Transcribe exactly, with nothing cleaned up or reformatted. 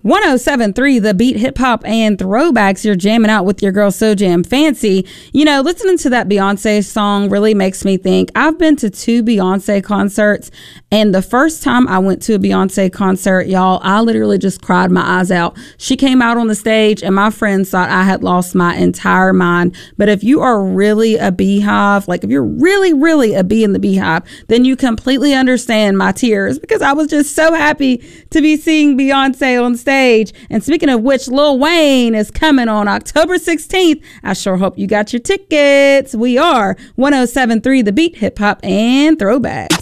one oh seven point three The Beat, hip hop and throwbacks. You're jamming out with your girl So Jam Fancy. You know, listening to that Beyonce song really makes me think. I've been to two Beyonce concerts, and the first time I went to a Beyonce concert, y'all, I literally just cried my eyes out. She came out on the stage and my friends thought I had lost my entire mind. But if you are really a beehive, like if you're really, really a bee in the beehive, then you completely understand my tears, because I was just so happy to be seeing Beyonce on stage. And speaking of which, Lil Wayne is coming on October sixteenth. I sure hope you got your tickets. We are one oh seven point three The Beat, hip hop and throwback.